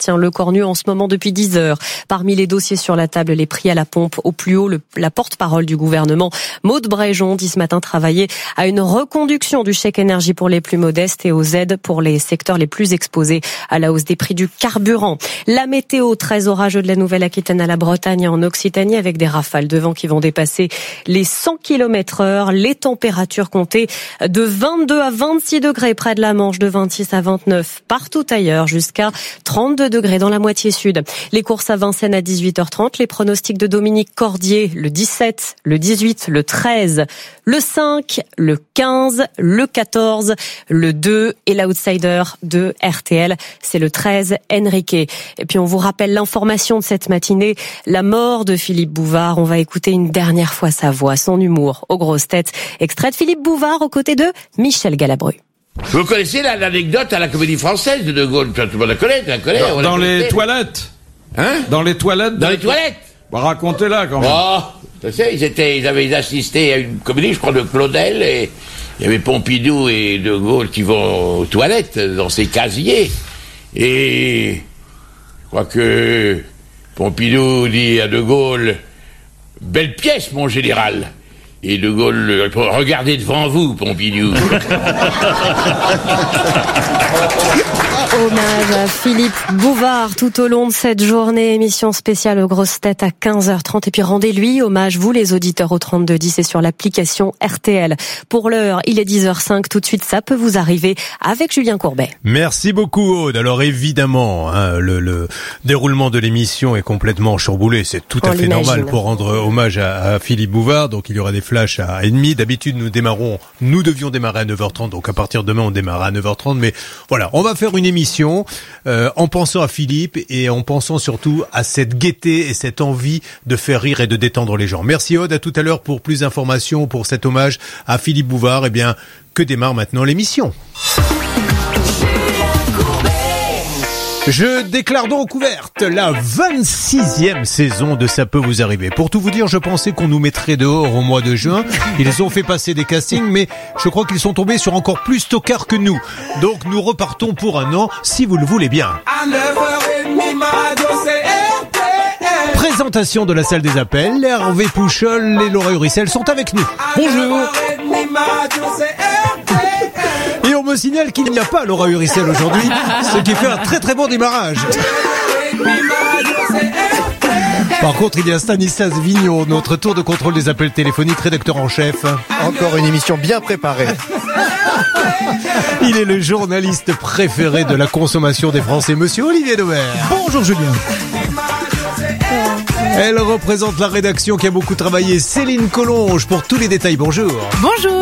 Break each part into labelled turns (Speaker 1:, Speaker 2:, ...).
Speaker 1: Le Cornu en ce moment depuis 10 heures. Parmi les dossiers sur la table, les prix à la pompe au plus haut. La porte-parole du gouvernement, Maud Bréjon, dit ce matin travailler à une reconduction du chèque énergie pour les plus modestes et aux aides pour les secteurs les plus exposés à la hausse des prix du carburant. La météo, très orageux de la Nouvelle-Aquitaine à la Bretagne et en Occitanie avec des rafales de vent qui vont dépasser les 100 km/h. Les températures comptées de 22 à 26 degrés près de la Manche, de 26 à 29 partout ailleurs, jusqu'à 32 degrés dans la moitié sud. Les courses à Vincennes à 18h30, les pronostics de Dominique Cordier, le 17, le 18, le 13, le 5, le 15, le 14, le 2 et l'outsider de RTL, c'est le 13, Enrique. Et puis on vous rappelle l'information de cette matinée, la mort de Philippe Bouvard. On va écouter une dernière fois sa voix, son humour aux grosses têtes. Extrait de Philippe Bouvard aux côtés de Michel Galabru.
Speaker 2: Vous connaissez l'anecdote à la Comédie Française de Gaulle? Tout le monde la connaît,
Speaker 3: Dans les toilettes.
Speaker 2: Hein?
Speaker 3: Dans les toilettes.
Speaker 2: Dans les toilettes.
Speaker 3: Bah, racontez-la quand même.
Speaker 2: Oh, tu sais, ils avaient assisté à une comédie, je crois, de Claudel, et il y avait Pompidou et De Gaulle qui vont aux toilettes dans ces casiers. Et je crois que Pompidou dit à De Gaulle, belle pièce, mon général. Et De Gaulle, regardez devant vous, Pompidou.
Speaker 1: Hommage à Philippe Bouvard tout au long de cette journée. Émission spéciale aux grosses têtes à 15h30. Et puis rendez-lui hommage, vous les auditeurs, au 3210 et sur l'application RTL. Pour l'heure, il est 10h05. Tout de suite, ça peut vous arriver avec Julien Courbet.
Speaker 4: Merci beaucoup, Aude. Alors évidemment, le déroulement de l'émission est complètement chamboulé. C'est tout à fait normal pour rendre hommage à Philippe Bouvard. Donc il y aura des flashs à 1h30. D'habitude, nous devions démarrer à 9h30. Donc à partir de demain, on démarre à 9h30. Mais voilà, on va faire une émission en pensant à Philippe et en pensant surtout à cette gaieté et cette envie de faire rire et de détendre les gens. Merci Aude, à tout à l'heure pour plus d'informations, pour cet hommage à Philippe Bouvard. Eh bien, que démarre maintenant l'émission. Je déclare donc ouverte la 26e saison de Ça peut vous arriver. Pour tout vous dire, je pensais qu'on nous mettrait dehors au mois de juin. Ils ont fait passer des castings, mais je crois qu'ils sont tombés sur encore plus tocards que nous. Donc nous repartons pour un an, si vous le voulez bien. Présentation de la salle des appels. Hervé Pouchol et Laura Uricel sont avec nous. Bonjour. Et on me signale qu'il n'y a pas Laura Uricel aujourd'hui, ce qui fait un très très bon démarrage. Par contre, il y a Stanislas Vignon, notre tour de contrôle des appels téléphoniques, rédacteur en chef.
Speaker 5: Encore une émission bien préparée.
Speaker 4: Il est le journaliste préféré de la consommation des Français, monsieur Olivier Daubert.
Speaker 6: Bonjour Julien.
Speaker 4: Elle représente la rédaction qui a beaucoup travaillé, Céline Collonge, pour tous les détails. Bonjour.
Speaker 7: Bonjour.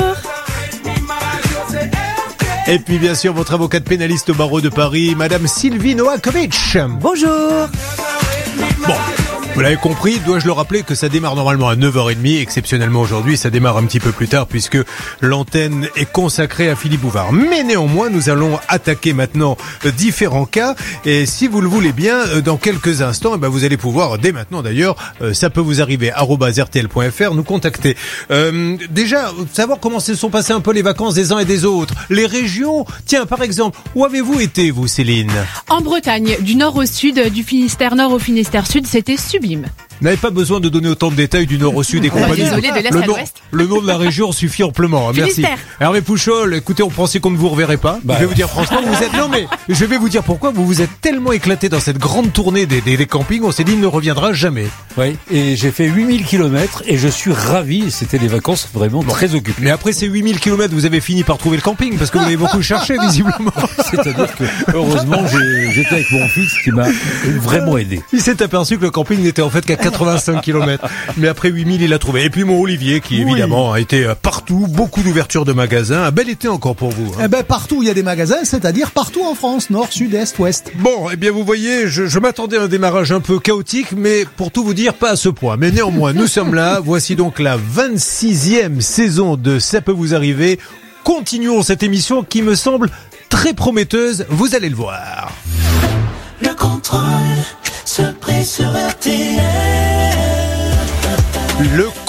Speaker 4: Et puis bien sûr votre avocate pénaliste au barreau de Paris, Madame Sylvie Noakovic.
Speaker 7: Bonjour.
Speaker 4: Bon, vous l'avez compris, dois-je le rappeler que ça démarre normalement à 9h30, exceptionnellement aujourd'hui ça démarre un petit peu plus tard puisque l'antenne est consacrée à Philippe Bouvard. Mais néanmoins, nous allons attaquer maintenant différents cas et si vous le voulez bien, dans quelques instants, vous allez pouvoir, dès maintenant d'ailleurs, ça peut vous arriver, @rtl.fr, nous contacter. Déjà, savoir comment se sont passées un peu les vacances des uns et des autres. Les régions, tiens par exemple, où avez-vous été vous Céline ?
Speaker 7: En Bretagne, du nord au sud, du Finistère nord au Finistère sud, c'était sublime.
Speaker 4: Vous n'avez pas besoin de donner autant de détails du nord au sud et compagnie.
Speaker 7: Désolé, de l'est à l'ouest.
Speaker 4: Le nom de la région suffit amplement. Merci.
Speaker 7: Finistère.
Speaker 4: Hervé Pouchol, écoutez, on pensait qu'on ne vous reverrait pas. Je vais vous dire franchement, je vais vous dire pourquoi. Vous vous êtes tellement éclaté dans cette grande tournée des campings, on s'est dit, il ne reviendra jamais.
Speaker 6: Oui, et j'ai fait 8000 km et je suis ravi. C'était des vacances vraiment très occupées.
Speaker 4: Mais après ces 8000 km, vous avez fini par trouver le camping parce que vous avez beaucoup cherché, visiblement.
Speaker 6: C'est-à-dire que, heureusement, j'étais avec mon fils qui m'a vraiment aidé.
Speaker 4: Il s'est aperçu que le camping n'était en fait qu'à 85 km. Mais après 8000, il a trouvé. Et puis mon Olivier, qui évidemment a été partout, beaucoup d'ouvertures de magasins. Un bel été encore pour vous.
Speaker 8: Eh ben, partout où il y a des magasins, c'est-à-dire partout en France, nord, sud, est, ouest.
Speaker 4: Bon, eh bien vous voyez, je m'attendais à un démarrage un peu chaotique, mais pour tout vous dire, pas à ce point. Mais néanmoins, nous sommes là. Voici donc la 26e saison de Ça peut vous arriver. Continuons cette émission qui me semble très prometteuse. Vous allez le voir.
Speaker 9: Le contrôle se prie sur RTL.
Speaker 4: Le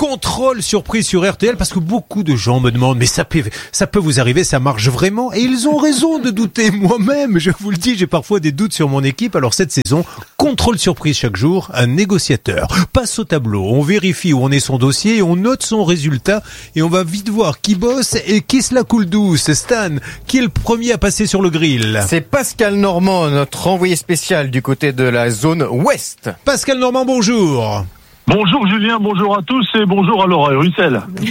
Speaker 4: contrôle surprise sur RTL, parce que beaucoup de gens me demandent, mais ça peut vous arriver, ça marche vraiment? Et ils ont raison de douter. Moi-même, je vous le dis, j'ai parfois des doutes sur mon équipe. Alors cette saison, contrôle surprise chaque jour, un négociateur passe au tableau, on vérifie où en est son dossier, on note son résultat et on va vite voir qui bosse et qui se la coule douce. Stan, qui est le premier à passer sur le grill?
Speaker 5: C'est Pascal Normand, notre envoyé spécial du côté de la zone ouest.
Speaker 4: Pascal Normand, bonjour.
Speaker 9: Bonjour Julien, bonjour à tous et bonjour à Laura Russell.
Speaker 4: Je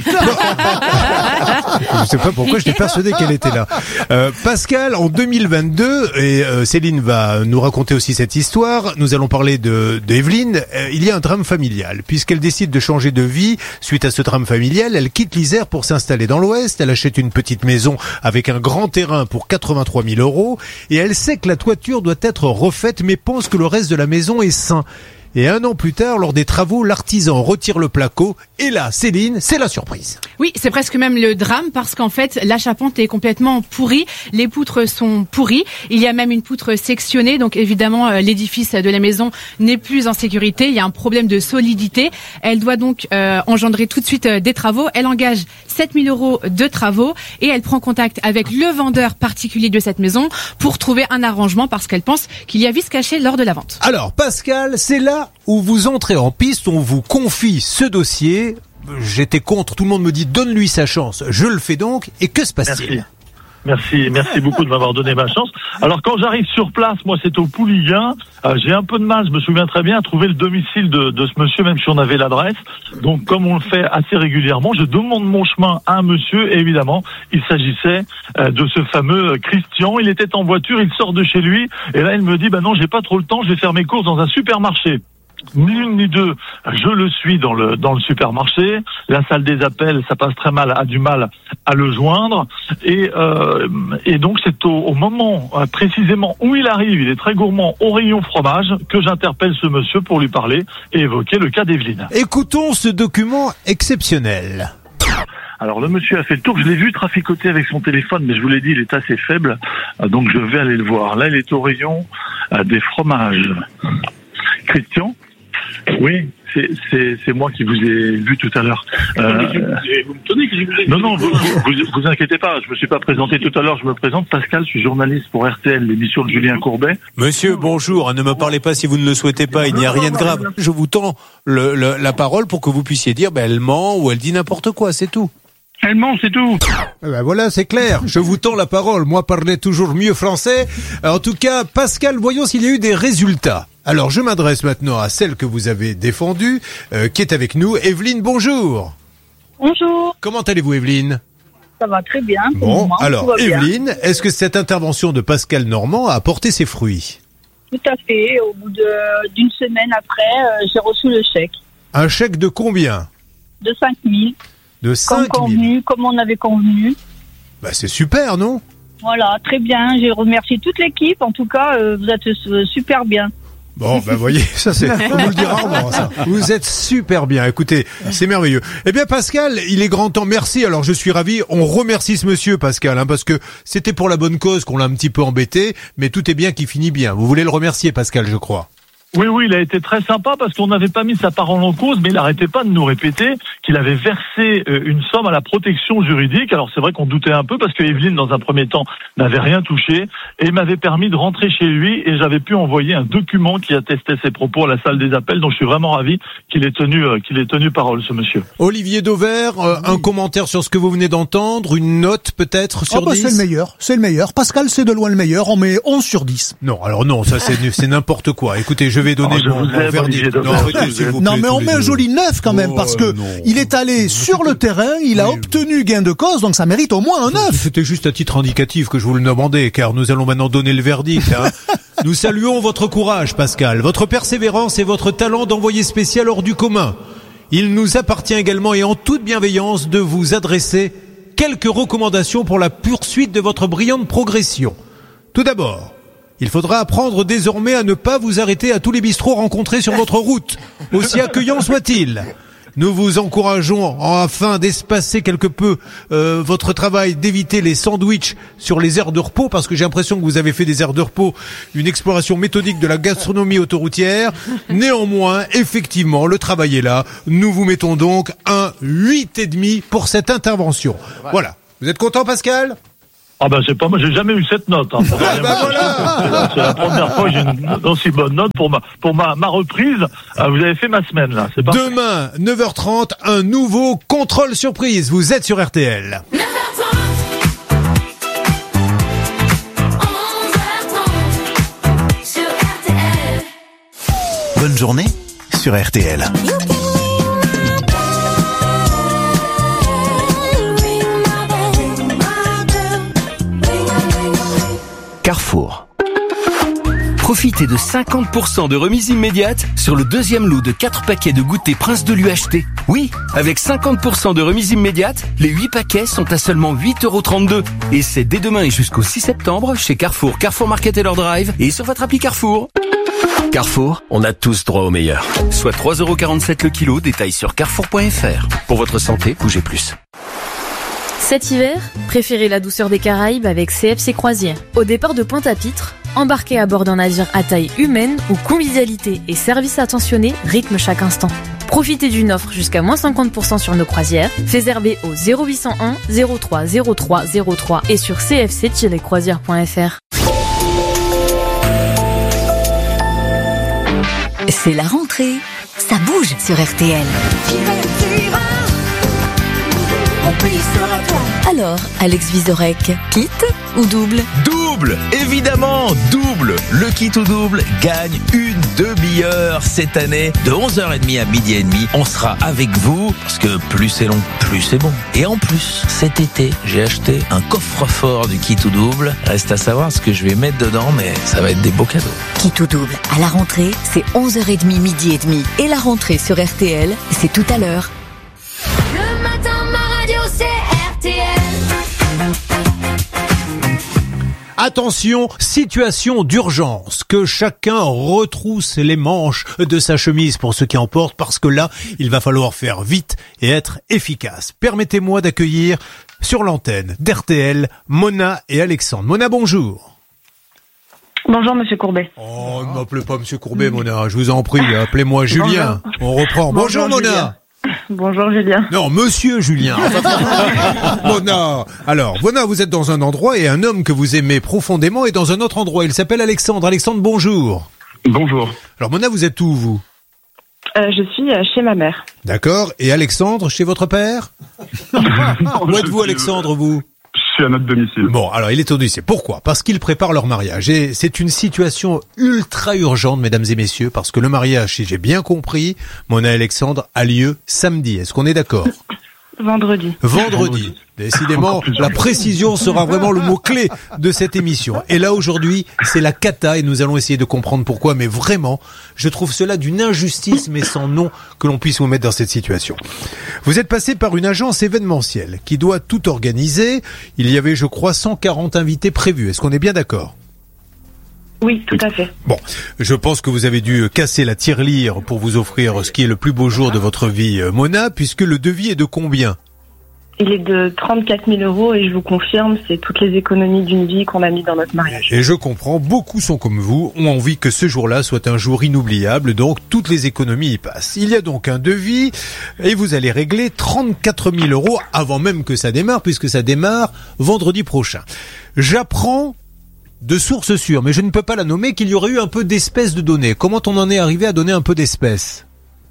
Speaker 4: ne sais pas pourquoi j'étais persuadé qu'elle était là. Pascal, en 2022, et Céline va nous raconter aussi cette histoire, nous allons parler d'Evelyne, il y a un drame familial. Puisqu'elle décide de changer de vie, suite à ce drame familial, elle quitte l'Isère pour s'installer dans l'Ouest, elle achète une petite maison avec un grand terrain pour 83 000 €, et elle sait que la toiture doit être refaite, mais pense que le reste de la maison est sain. Et 1 an plus tard, lors des travaux, l'artisan retire le placo. Et là, Céline, c'est la surprise.
Speaker 7: Oui, c'est presque même le drame parce qu'en fait, la charpente est complètement pourrie. Les poutres sont pourries. Il y a même une poutre sectionnée. Donc évidemment, l'édifice de la maison n'est plus en sécurité. Il y a un problème de solidité. Elle doit donc engendrer tout de suite des travaux. Elle engage 7 000 € de travaux et elle prend contact avec le vendeur particulier de cette maison pour trouver un arrangement parce qu'elle pense qu'il y a vice caché lors de la vente.
Speaker 4: Alors, Pascal, c'est là où vous entrez en piste, on vous confie ce dossier. J'étais contre, tout le monde me dit donne-lui sa chance. Je le fais donc, et que se passe-t-il?
Speaker 9: Merci beaucoup de m'avoir donné ma chance. Alors quand j'arrive sur place, moi c'est au Pouliguen, j'ai un peu de mal, je me souviens très bien, à trouver le domicile de ce monsieur, même si on avait l'adresse. Donc comme on le fait assez régulièrement, je demande mon chemin à un monsieur, et évidemment, il s'agissait de ce fameux Christian. Il était en voiture, il sort de chez lui, et là il me dit, non, j'ai pas trop le temps, je vais faire mes courses dans un supermarché. Ni une ni deux, je le suis dans le supermarché. La salle des appels, ça passe très mal, a du mal à le joindre. Et donc c'est au moment précisément où il arrive, il est très gourmand au rayon fromage, que j'interpelle ce monsieur pour lui parler et évoquer le cas d'Evelyne.
Speaker 4: Écoutons ce document exceptionnel.
Speaker 9: Alors le monsieur a fait le tour, je l'ai vu traficoter avec son téléphone, mais je vous l'ai dit, il est assez faible, donc je vais aller le voir. Là, il est au rayon des fromages. Christian ? Oui, c'est moi qui vous ai vu tout à l'heure. Vous me tenez que je vous ai vu. Non, vous inquiétez pas, je me suis pas présenté tout à l'heure, je me présente, Pascal, je suis journaliste pour RTL, l'émission de Julien Courbet.
Speaker 4: Monsieur, bonjour, ne me parlez pas si vous ne le souhaitez pas, il n'y a rien de grave. Je vous tends la parole pour que vous puissiez dire, elle ment ou elle dit n'importe quoi, c'est tout.
Speaker 9: Elle ment, c'est tout.
Speaker 4: Voilà, c'est clair. Je vous tends la parole. Moi, parler toujours mieux français. En tout cas, Pascal, voyons s'il y a eu des résultats. Alors, je m'adresse maintenant à celle que vous avez défendue, qui est avec nous. Evelyne, bonjour.
Speaker 10: Bonjour.
Speaker 4: Comment allez-vous, Evelyne?
Speaker 10: Ça va très bien.
Speaker 4: Bon, alors, Evelyne, est-ce que cette intervention de Pascal Normand a porté ses fruits?
Speaker 10: Tout à fait. Au bout d'une semaine après, j'ai reçu le chèque.
Speaker 4: Un chèque de combien?
Speaker 10: De 5 000.
Speaker 4: De 5 000.
Speaker 10: Comme on avait convenu.
Speaker 4: C'est super, non?
Speaker 10: Voilà, très bien. Je remercie toute l'équipe. En tout cas, vous êtes super bien.
Speaker 4: Bon, voyez, ça c'est, on vous le dira rarement, ça. Vous êtes super bien. Écoutez, c'est merveilleux. Eh bien, Pascal, il est grand temps. Merci. Alors, je suis ravi. On remercie ce monsieur, Pascal, parce que c'était pour la bonne cause qu'on l'a un petit peu embêté, mais tout est bien qui finit bien. Vous voulez le remercier, Pascal, je crois.
Speaker 9: Oui, il a été très sympa parce qu'on n'avait pas mis sa parole en cause, mais il n'arrêtait pas de nous répéter qu'il avait versé une somme à la protection juridique. Alors c'est vrai qu'on doutait un peu parce que Evelyne, dans un premier temps, n'avait rien touché et m'avait permis de rentrer chez lui et j'avais pu envoyer un document qui attestait ses propos à la salle des appels. Donc je suis vraiment ravi qu'il ait tenu parole, ce monsieur.
Speaker 4: Olivier Dauvert, un commentaire sur ce que vous venez d'entendre, une note peut-être sur 10?
Speaker 8: C'est le meilleur. Pascal, c'est de loin le meilleur. On met 11 sur 10.
Speaker 4: Non, alors non, ça c'est n'importe quoi. Écoutez, je vais donner mon verdict.
Speaker 8: Non, mais on met un joli 9 quand même, parce que il est allé sur le terrain, il a obtenu gain de cause, donc ça mérite au moins un 9.
Speaker 4: C'était juste à titre indicatif que je vous le demandais, car nous allons maintenant donner le verdict. Nous saluons votre courage, Pascal, votre persévérance et votre talent d'envoyé spécial hors du commun. Il nous appartient également et en toute bienveillance de vous adresser quelques recommandations pour la poursuite de votre brillante progression. Tout d'abord, il faudra apprendre désormais à ne pas vous arrêter à tous les bistrots rencontrés sur votre route, aussi accueillants soient-ils. nous vous encourageons afin d'espacer quelque peu votre travail, d'éviter les sandwichs sur les aires de repos, parce que j'ai l'impression que vous avez fait des aires de repos une exploration méthodique de la gastronomie autoroutière. Néanmoins, effectivement, le travail est là. Nous vous mettons donc un 8,5 pour cette intervention. Voilà. Vous êtes content, Pascal ?
Speaker 9: Ah ben c'est pas moi, j'ai jamais eu cette note. Hein. Voilà. C'est la première fois que j'ai une aussi bonne note pour ma reprise. Vous avez fait ma semaine là. C'est parfait.
Speaker 4: Demain 9h30, un nouveau contrôle surprise. Vous êtes sur RTL.
Speaker 11: 9h30, 11h30 sur RTL.
Speaker 12: Bonne journée sur RTL. Carrefour.
Speaker 13: Profitez de 50% de remise immédiate sur le deuxième lot de 4 paquets de goûter Prince de l'UHT. Oui, avec 50% de remise immédiate, les 8 paquets sont à seulement 8,32 €. Et c'est dès demain et jusqu'au 6 septembre chez Carrefour, Carrefour Market et leur drive et sur votre appli Carrefour.
Speaker 12: Carrefour, on a tous droit au meilleur.
Speaker 13: Soit 3,47 € le kilo, détail sur carrefour.fr.
Speaker 12: Pour votre santé, bougez plus.
Speaker 14: Cet hiver, préférez la douceur des Caraïbes avec CFC Croisières. Au départ de Pointe-à-Pitre, embarquez à bord d'un navire à taille humaine où convivialité et service attentionné rythment chaque instant. Profitez d'une offre jusqu'à moins 50% sur nos croisières. Réservez au 0801 03 03 03 et sur cfc-croisières.fr.
Speaker 15: C'est la rentrée. Ça bouge sur RTL. Alors, Alex Vizorek, kit ou double ?
Speaker 16: Double, évidemment, double. Le kit ou double gagne une demi-heure cette année. De 11h30 à 12h30, on sera avec vous parce que plus c'est long, plus c'est bon. Et en plus, cet été, j'ai acheté un coffre-fort du kit ou double. Reste à savoir ce que je vais mettre dedans, mais ça va être des beaux cadeaux.
Speaker 15: Kit ou double, à la rentrée, c'est 11h30, 12h30. Et la rentrée sur RTL, c'est tout à l'heure.
Speaker 11: Le matin, ma radio, c'est RTL.
Speaker 4: Attention, situation d'urgence, que chacun retrousse les manches de sa chemise pour ceux qui en portent, parce que là, il va falloir faire vite et être efficace. Permettez-moi d'accueillir sur l'antenne d'RTL Mona et Alexandre. Mona, bonjour.
Speaker 17: Bonjour Monsieur Courbet.
Speaker 4: Oh, ne m'appelez pas Monsieur Courbet, Mona, je vous en prie, appelez-moi Julien. Bonjour. On reprend. Bonjour Mona.
Speaker 17: Julien. Bonjour Julien.
Speaker 4: Non, Monsieur Julien. Mona. Alors, Mona, vous êtes dans un endroit et un homme que vous aimez profondément est dans un autre endroit. Il s'appelle Alexandre. Alexandre, bonjour.
Speaker 18: Bonjour.
Speaker 4: Alors Mona, vous êtes où, vous ?
Speaker 17: Je suis chez ma mère.
Speaker 4: D'accord. Et Alexandre, chez votre père ? Où êtes-vous, Alexandre, vous ?
Speaker 18: Je suis à notre domicile.
Speaker 4: Bon, alors il est au domicile. Pourquoi ? Parce qu'ils préparent leur mariage. Et c'est une situation ultra urgente, mesdames et messieurs, parce que le mariage, si j'ai bien compris, Mona et Alexandre, a lieu samedi. Est-ce qu'on est d'accord ?
Speaker 17: Vendredi.
Speaker 4: Décidément, la précision sera vraiment le mot-clé de cette émission. Et là, aujourd'hui, c'est la cata et nous allons essayer de comprendre pourquoi. Mais vraiment, je trouve cela d'une injustice, mais sans nom, que l'on puisse vous mettre dans cette situation. Vous êtes passé par une agence événementielle qui doit tout organiser. Il y avait, je crois, 140 invités prévus. Est-ce qu'on est bien d'accord ?
Speaker 17: Oui, tout à fait.
Speaker 4: Bon, je pense que vous avez dû casser la tirelire pour vous offrir ce qui est le plus beau jour de votre vie, Mona, puisque le devis est de combien ?
Speaker 17: Il est de 34 000 € et je vous confirme, c'est toutes les économies d'une vie qu'on a mis dans notre mariage.
Speaker 4: Et je comprends, beaucoup sont comme vous, ont envie que ce jour-là soit un jour inoubliable, donc toutes les économies y passent. Il y a donc un devis et vous allez régler 34 000 € avant même que ça démarre, puisque ça démarre vendredi prochain. J'apprends de sources sûres, mais je ne peux pas la nommer, qu'il y aurait eu un peu d'espèces de données. Comment on en est arrivé à donner un peu d'espèces ?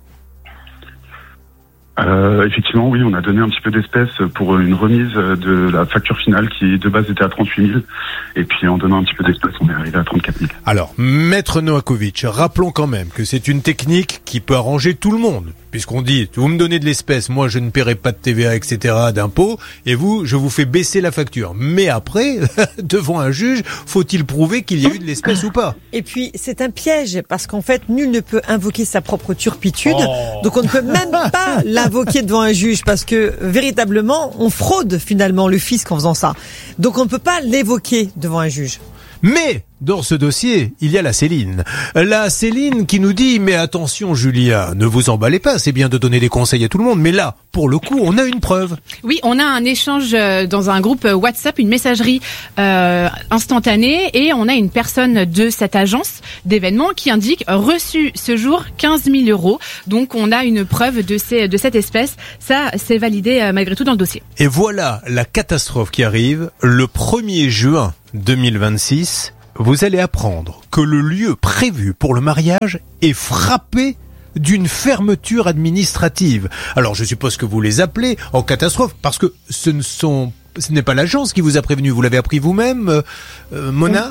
Speaker 18: Effectivement, oui, on a donné un petit peu d'espèces pour une remise de la facture finale qui de base était à 38 000. Et puis en donnant un petit peu d'espèces, on est arrivé à 34 000.
Speaker 4: Alors, Maître Novakovic, rappelons quand même que c'est une technique qui peut arranger tout le monde. Puisqu'on dit, vous me donnez de l'espèce, moi je ne paierai pas de TVA, etc., d'impôts, et vous, je vous fais baisser la facture. Mais après, devant un juge, faut-il prouver qu'il y a eu de l'espèce ou pas ?
Speaker 19: Et puis, c'est un piège, parce qu'en fait, nul ne peut invoquer sa propre turpitude, donc on ne peut même pas l'invoquer devant un juge, parce que, véritablement, on fraude finalement le fisc en faisant ça. Donc on ne peut pas l'évoquer devant un juge.
Speaker 4: Mais dans ce dossier, il y a la Céline. La Céline qui nous dit, mais attention Julia, ne vous emballez pas, c'est bien de donner des conseils à tout le monde, mais là, pour le coup, on a une preuve.
Speaker 7: Oui, on a un échange dans un groupe WhatsApp, une messagerie instantanée, et on a une personne de cette agence d'événements qui indique reçu ce jour 15 000 €. Donc on a une preuve de cette espèce. Ça, c'est validé malgré tout dans le dossier.
Speaker 4: Et voilà la catastrophe qui arrive le 1er juin 2026. Vous allez apprendre que le lieu prévu pour le mariage est frappé d'une fermeture administrative. Alors je suppose que vous les appelez en catastrophe parce que ce n'est pas l'agence qui vous a prévenu, vous l'avez appris vous-même, Mona ?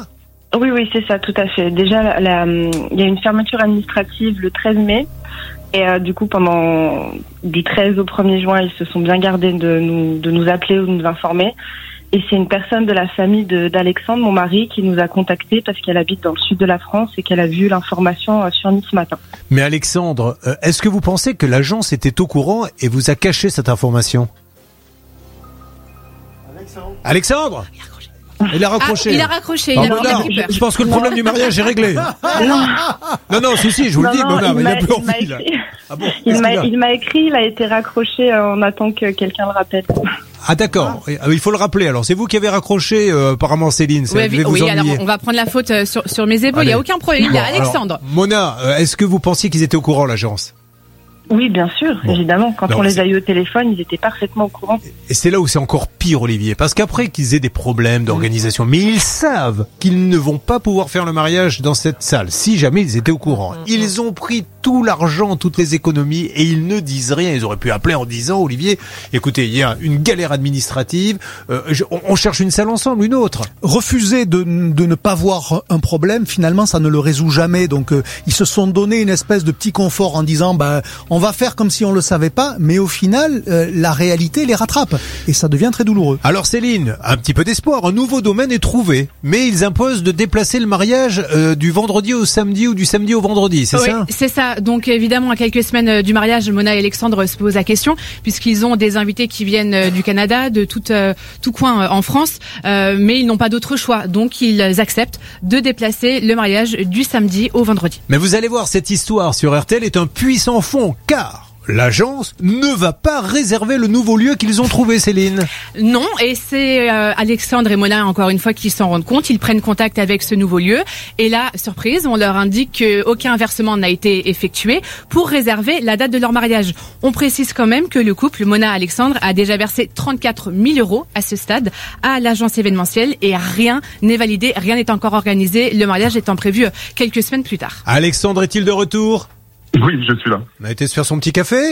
Speaker 17: Oui, c'est ça, tout à fait. Déjà, il y a une fermeture administrative le 13 mai. Et du coup, du 13 au 1er juin, ils se sont bien gardés de nous appeler ou de nous informer. Et c'est une personne de la famille d'Alexandre, mon mari, qui nous a contactés parce qu'elle habite dans le sud de la France et qu'elle a vu l'information sur Nice ce matin.
Speaker 4: Mais Alexandre, est-ce que vous pensez que l'agence était au courant et vous a caché cette information ? Alexandre ? Il a raccroché.
Speaker 7: Il a raccroché.
Speaker 4: Je pense que le problème du mariage est réglé. Non, si, je vous le dis, Mona, il a plus envie, là. Ah bon,
Speaker 17: il m'a écrit, il a été raccroché en attendant que quelqu'un le rappelle.
Speaker 4: Ah d'accord, il faut le rappeler. Alors c'est vous qui avez raccroché apparemment Céline.
Speaker 7: Oui, alors on va prendre la faute sur mes épaules. Il n'y a aucun problème. Il y a Alexandre.
Speaker 4: Alors, Mona, est-ce que vous pensiez qu'ils étaient au courant, l'agence ?
Speaker 17: Oui, bien sûr, évidemment. Quand on les a eu au téléphone, ils étaient parfaitement au courant.
Speaker 4: Et c'est là où c'est encore pire, Olivier, parce qu'après qu'ils aient des problèmes d'organisation, mais ils savent qu'ils ne vont pas pouvoir faire le mariage dans cette salle, si jamais ils étaient au courant. Ils ont pris tout l'argent, toutes les économies, et ils ne disent rien. Ils auraient pu appeler en disant, Olivier, écoutez, il y a une galère administrative, on cherche une salle ensemble, une autre.
Speaker 8: Refuser de ne pas voir un problème, finalement, ça ne le résout jamais. Donc, ils se sont donné une espèce de petit confort en disant, on va faire comme si on le savait pas, mais au final, la réalité les rattrape. Et ça devient très douloureux.
Speaker 4: Alors Céline, un petit peu d'espoir, un nouveau domaine est trouvé, mais ils imposent de déplacer le mariage du vendredi au samedi ou du samedi au vendredi, c'est ça ?
Speaker 7: Oui, c'est ça. Donc évidemment, à quelques semaines du mariage, Mona et Alexandre se posent la question, puisqu'ils ont des invités qui viennent du Canada, de tout coin en France, mais ils n'ont pas d'autre choix. Donc ils acceptent de déplacer le mariage du samedi au vendredi.
Speaker 4: Mais vous allez voir, cette histoire sur RTL est un puissant fond, car l'agence ne va pas réserver le nouveau lieu qu'ils ont trouvé, Céline.
Speaker 7: Non, et c'est Alexandre et Mona, encore une fois, qui s'en rendent compte. Ils prennent contact avec ce nouveau lieu. Et là, surprise, on leur indique qu'aucun versement n'a été effectué pour réserver la date de leur mariage. On précise quand même que le couple, Mona et Alexandre, a déjà versé 34 000 € à ce stade à l'agence événementielle et rien n'est validé, rien n'est encore organisé. Le mariage étant prévu quelques semaines plus tard.
Speaker 4: Alexandre est-il de retour ?
Speaker 18: Oui, je suis là.
Speaker 4: On a été se faire son petit café.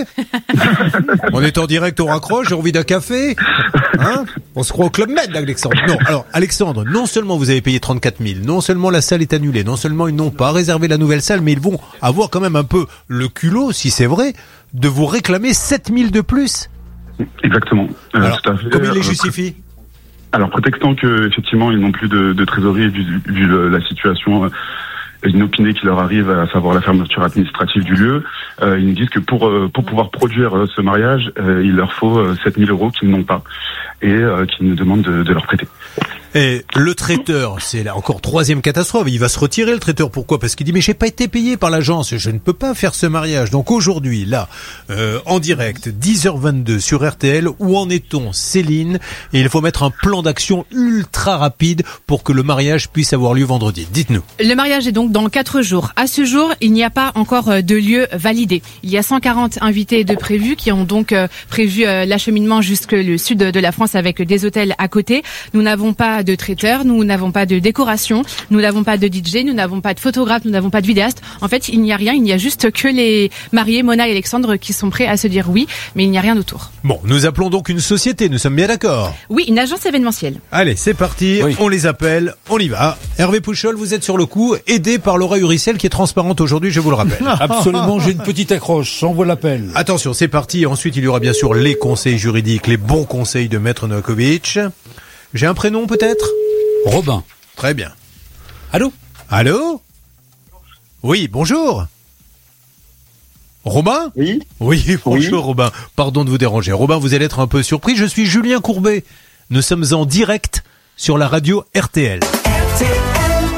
Speaker 4: On est en direct, on raccroche, j'ai envie d'un café. Hein ? On se croit au Club Med, Alexandre. Non, alors Alexandre, non seulement vous avez payé 34 000, non seulement la salle est annulée, non seulement ils n'ont pas réservé la nouvelle salle, mais ils vont avoir quand même un peu le culot, si c'est vrai, de vous réclamer 7 000 de plus.
Speaker 18: Exactement.
Speaker 4: Alors,
Speaker 18: tout à fait.
Speaker 4: comment ils les justifient ?
Speaker 18: Alors, prétextant que effectivement ils n'ont plus de trésorerie vu la situation inopinée qui leur arrive, à savoir la fermeture administrative du lieu, ils nous disent que pour pouvoir produire ce mariage, il leur faut 7 000 € qu'ils n'ont pas et qu'ils nous demandent de leur prêter.
Speaker 4: Et le traiteur, c'est là encore troisième catastrophe. Il va se retirer, le traiteur. Pourquoi ? Parce qu'il dit, mais j'ai pas été payé par l'agence. Je ne peux pas faire ce mariage. Donc aujourd'hui, là, en direct, 10h22 sur RTL, où en est-on, Céline ? Et il faut mettre un plan d'action ultra rapide pour que le mariage puisse avoir lieu vendredi. Dites-nous.
Speaker 7: Le mariage est donc dans 4 jours. À ce jour, il n'y a pas encore de lieu validé. Il y a 140 invités de prévus qui ont donc prévu l'acheminement jusque le sud de la France avec des hôtels à côté. Nous n'avons pas de traiteur, nous n'avons pas de décoration, nous n'avons pas de DJ, nous n'avons pas de photographe, nous n'avons pas de vidéaste. En fait, il n'y a rien, il n'y a juste que les mariés, Mona et Alexandre, qui sont prêts à se dire oui, mais il n'y a rien autour.
Speaker 4: Bon, nous appelons donc une société, nous sommes bien d'accord ?
Speaker 7: Oui, une agence événementielle.
Speaker 4: Allez, c'est parti, oui. On les appelle, on y va. Hervé Pouchol, vous êtes sur le coup, aidé par Laura Uricel qui est transparente aujourd'hui, je vous le rappelle.
Speaker 6: Absolument, j'ai une petite accroche, j'envoie l'appel.
Speaker 4: Attention, c'est parti, ensuite il y aura bien sûr les conseils juridiques, les bons conseils de Maître Novakovic. J'ai un prénom peut-être ?
Speaker 6: Robin.
Speaker 4: Très bien.
Speaker 6: Allô ?
Speaker 4: Allô ? Oui, bonjour. Robin ?
Speaker 20: Oui.
Speaker 4: Oui, bonjour Robin. Pardon de vous déranger. Robin, vous allez être un peu surpris. Je suis Julien Courbet. Nous sommes en direct sur la radio RTL. RTL.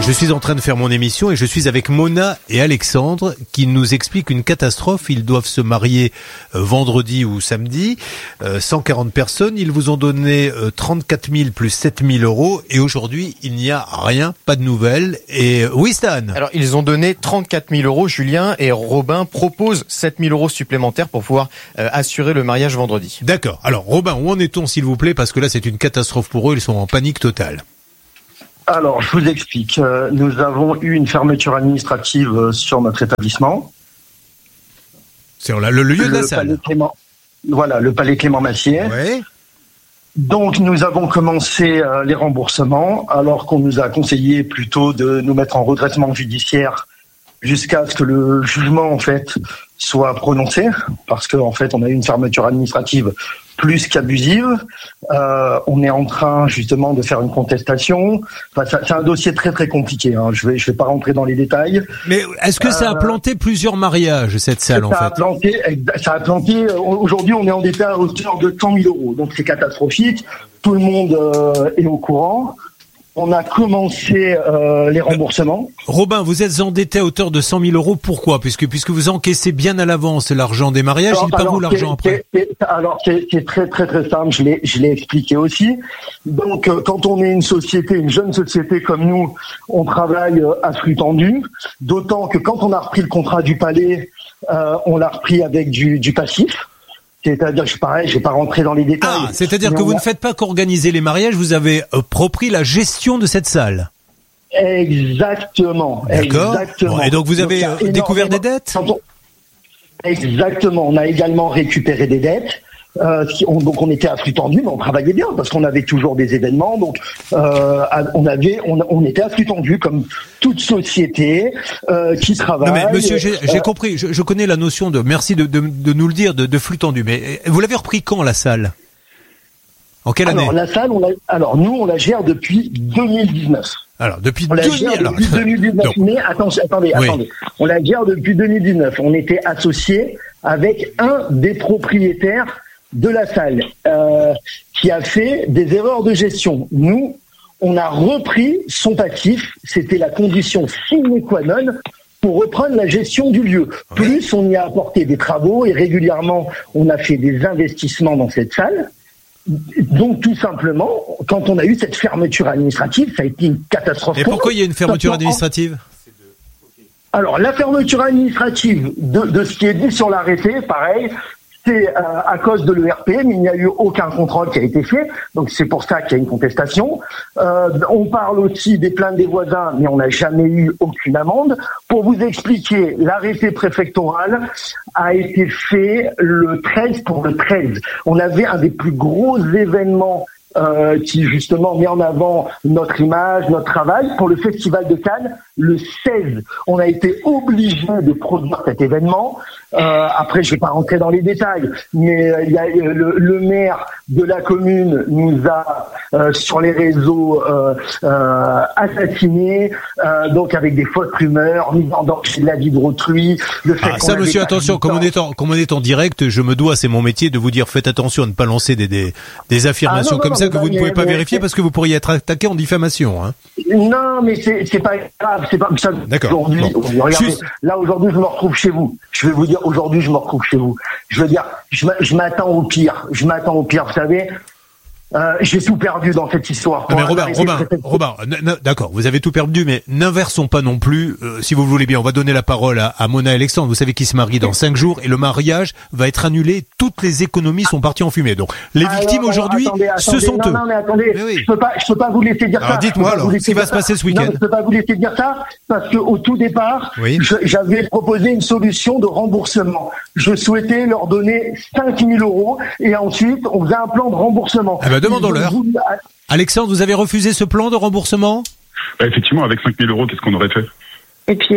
Speaker 4: Je suis en train de faire mon émission et je suis avec Mona et Alexandre qui nous expliquent une catastrophe. Ils doivent se marier vendredi ou samedi. 140 personnes. Ils vous ont donné 34 000 plus 7 000 euros. Et aujourd'hui, il n'y a rien, pas de nouvelles. Et oui, Stan.
Speaker 5: Alors, ils ont donné 34 000 euros, Julien, et Robin propose 7 000 euros supplémentaires pour pouvoir assurer le mariage vendredi.
Speaker 4: D'accord. Alors, Robin, où en est-on, s'il vous plaît? Parce que là, c'est une catastrophe pour eux. Ils sont en panique totale.
Speaker 20: Alors, je vous explique. Nous avons eu une fermeture administrative sur notre établissement.
Speaker 4: C'est le lieu de la salle.
Speaker 20: Le Palais Clément-Massier.
Speaker 4: Ouais.
Speaker 20: Donc, nous avons commencé les remboursements, alors qu'on nous a conseillé plutôt de nous mettre en redressement judiciaire jusqu'à ce que le jugement, en fait, soit prononcé, parce qu'en fait, on a eu une fermeture administrative plus qu'abusive. On est en train, justement, de faire une contestation. Enfin, c'est un dossier très, très compliqué. Hein. Je vais pas rentrer dans les détails.
Speaker 4: Mais est-ce que ça a planté plusieurs mariages, cette salle, en fait?
Speaker 20: Ça a planté. Aujourd'hui, on est endetté à hauteur de 100 000 euros. Donc, c'est catastrophique. Tout le monde est au courant. On a commencé les remboursements.
Speaker 4: Robin, vous êtes endetté à hauteur de 100 000 euros. Pourquoi? Puisque vous encaissez bien à l'avance l'argent des mariages, il part où l'argent après?
Speaker 20: C'est très très très simple. Je l'ai expliqué aussi. Donc, quand on est une jeune société comme nous, on travaille à flux tendu. D'autant que quand on a repris le contrat du Palais, on l'a repris avec du passif. C'est-à-dire, je vais pas rentrer dans les détails.
Speaker 4: C'est-à-dire que vous ne faites pas qu'organiser les mariages, vous avez repris la gestion de cette salle.
Speaker 20: Exactement.
Speaker 4: D'accord.
Speaker 20: Exactement.
Speaker 4: Bon, et donc vous avez découvert des dettes?
Speaker 20: Exactement. On a également récupéré des dettes. Donc on était à flux tendu, mais on travaillait bien parce qu'on avait toujours des événements. Donc on était à flux tendu comme toute société qui travaille.
Speaker 4: Non mais monsieur, j'ai compris. Je connais la notion de. Merci de nous le dire de flux tendu. Mais vous l'avez repris quand, la salle? En quelle année?
Speaker 20: La salle, nous on la gère depuis 2019.
Speaker 4: Alors depuis
Speaker 20: 2019. Mais attendez. On la gère depuis 2019. On était associés avec un des propriétaires de la salle qui a fait des erreurs de gestion. Nous, on a repris son passif. C'était la condition sine qua non pour reprendre la gestion du lieu. Plus on y a apporté des travaux et régulièrement on a fait des investissements dans cette salle. Donc tout simplement, quand on a eu cette fermeture administrative, ça a été une catastrophe.
Speaker 4: Et pourquoi il y a une fermeture administrative?
Speaker 20: Alors la fermeture administrative de ce qui est dit sur l'arrêté, pareil, c'est à cause de l'ERP, mais il n'y a eu aucun contrôle qui a été fait, donc c'est pour ça qu'il y a une contestation. On parle aussi des plaintes des voisins, mais on n'a jamais eu aucune amende. Pour vous expliquer, l'arrêté préfectoral a été fait le 13 pour le 13. On avait un des plus gros événements qui justement met en avant notre image, notre travail. Pour le Festival de Cannes, le 16, on a été obligé de produire cet événement. Après, je vais pas rentrer dans les détails, mais il y a le maire de la commune nous a sur les réseaux assassinés, donc avec des fausses rumeurs, mise en danger de la vie d'autrui.
Speaker 4: Ça, monsieur, attention, comme on est en direct, je me dois, c'est mon métier, de vous dire faites attention à ne pas lancer des affirmations comme ça que vous ne pouvez pas vérifier parce que vous pourriez être attaqué en diffamation. Hein.
Speaker 20: Non, mais c'est pas grave, c'est pas ça.
Speaker 4: D'accord.
Speaker 20: Aujourd'hui, regardez, là aujourd'hui, je me retrouve chez vous. Je vais vous dire, aujourd'hui, je me retrouve chez vous. Je veux dire, je m'attends au pire. Vous savez. J'ai tout perdu dans cette histoire.
Speaker 4: Non mais Robin, d'accord, vous avez tout perdu, mais n'inversons pas non plus, si vous le voulez bien. On va donner la parole à Mona et Alexandre. Vous savez qu'ils se marient dans 5 jours et le mariage va être annulé. Toutes les économies sont parties en fumée. Donc les victimes aujourd'hui, ce sont eux.
Speaker 20: Non mais attendez, je peux pas vous laisser dire ça.
Speaker 4: Alors dites-moi alors, ce qui va se passer ce week-end.
Speaker 20: Non, je peux pas vous laisser dire ça parce que au tout départ, j'avais proposé une solution de remboursement. Je souhaitais leur donner 5 000 euros et ensuite on faisait un plan de remboursement.
Speaker 4: Demandons-leur. Alexandre, vous avez refusé ce plan de remboursement?
Speaker 18: Effectivement, avec 5 000 euros, qu'est-ce qu'on aurait fait?
Speaker 17: Et puis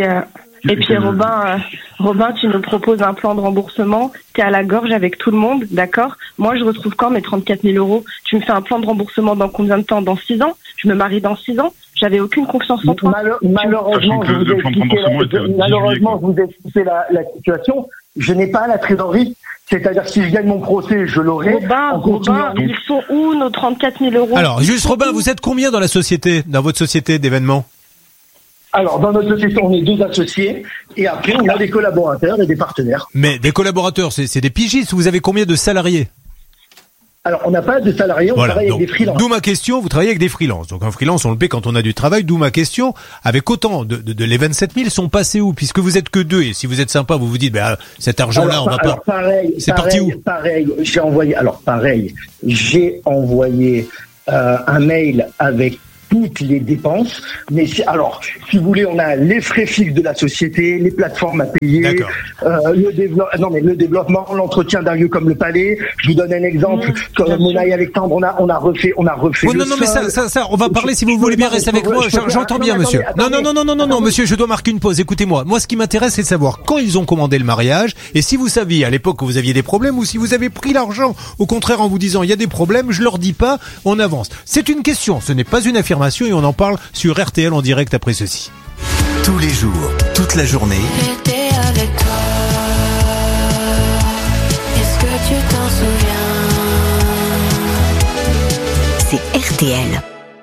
Speaker 17: Robin, tu nous proposes un plan de remboursement, t'es à la gorge avec tout le monde, d'accord? Moi, je retrouve quand mes 34 000 euros? Tu me fais un plan de remboursement dans combien de temps? Dans 6 ans? Je me marie dans 6 ans? J'avais aucune confiance en toi.
Speaker 20: Malheureusement, je vous ai expliqué la situation. Je n'ai pas la trésorerie. C'est-à-dire que si je gagne mon procès, je l'aurai.
Speaker 17: Robin, ils sont où nos 34 000 euros?
Speaker 4: Alors, juste Robin, vous êtes combien dans votre société d'événements?
Speaker 20: Alors, dans notre société, on est 2 associés, et après, on a des collaborateurs et des partenaires.
Speaker 4: Mais des collaborateurs, c'est des pigistes. Vous avez combien de salariés?
Speaker 20: Alors, on n'a pas de salariés, on travaille avec des freelances.
Speaker 4: D'où ma question, vous travaillez avec des freelances. Donc un freelance, on le paie quand on a du travail. D'où ma question, avec autant de les 27 000 sont passés où? Puisque vous êtes que 2, et si vous êtes sympa, vous vous dites, cet argent-là, on va pas... C'est parti où?
Speaker 20: Pareil, j'ai envoyé un mail avec toutes les dépenses, mais si vous voulez, on a les frais fixes de la société, les plateformes à payer, le développement, l'entretien d'un lieu comme le Palais. Je vous donne un exemple, comme Monaï Alexandre, on a refait
Speaker 4: non, mais ça, on va parler si vous voulez bien rester avec moi. J'entends bien, monsieur. Non, monsieur, je dois marquer une pause. Écoutez-moi. Moi, ce qui m'intéresse, c'est de savoir quand ils ont commandé le mariage, et si vous saviez à l'époque que vous aviez des problèmes, ou si vous avez pris l'argent, au contraire, en vous disant, il y a des problèmes, je leur dis pas, on avance. C'est une question, ce n'est pas une affirmation, et on en parle sur RTL en direct après ceci.
Speaker 12: Tous les jours, toute la journée.
Speaker 11: J'étais avec toi. Est-ce que tu t'en souviens?
Speaker 15: C'est RTL.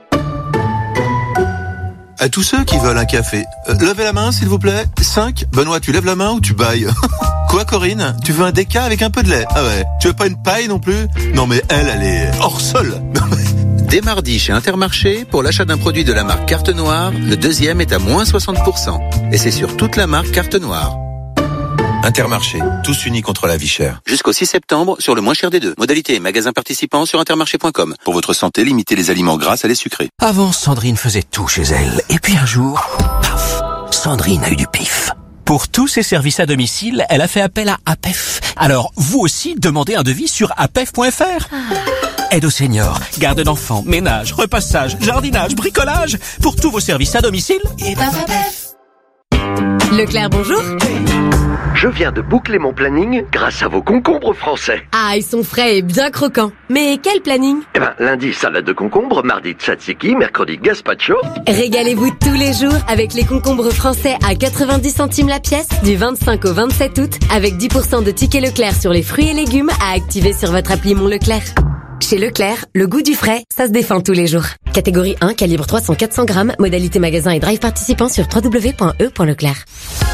Speaker 21: À tous ceux qui veulent un café, levez la main s'il vous plaît. 5. Benoît, tu lèves la main ou tu bailles? Quoi, Corinne? Tu veux un déca avec un peu de lait? Ah ouais. Tu veux pas une paille non plus? Non mais elle est hors sol.
Speaker 22: Dès mardi chez Intermarché, pour l'achat d'un produit de la marque Carte Noire, le deuxième est à moins 60%. Et c'est sur toute la marque Carte Noire.
Speaker 16: Intermarché, tous unis contre la vie chère.
Speaker 22: Jusqu'au 6 septembre, sur le moins cher des 2. Modalité et magasins participants sur intermarché.com.
Speaker 16: Pour votre santé, limitez les aliments gras à les sucrés.
Speaker 12: Avant, Sandrine faisait tout chez elle. Et puis un jour, paf, Sandrine a eu du pif. Pour tous ses services à domicile, elle a fait appel à APEF. Alors, vous aussi, demandez un devis sur apef.fr. Aide aux seniors, garde d'enfants, ménage, repassage, jardinage, bricolage. Pour tous vos services à domicile, et APEF.
Speaker 23: Leclerc, bonjour.
Speaker 24: Je viens de boucler mon planning grâce à vos concombres français.
Speaker 23: Ah, ils sont frais et bien croquants. Mais quel planning?
Speaker 24: Lundi, salade de concombre, mardi, tzatziki, mercredi, gazpacho.
Speaker 23: Régalez-vous tous les jours avec les concombres français à 90 centimes la pièce du 25 au 27 août avec 10% de tickets Leclerc sur les fruits et légumes à activer sur votre appli Mon Leclerc. Chez Leclerc, le goût du frais, ça se défend tous les jours. Catégorie 1, calibre 300-400 grammes, modalité magasin et drive participant sur www.e.leclerc.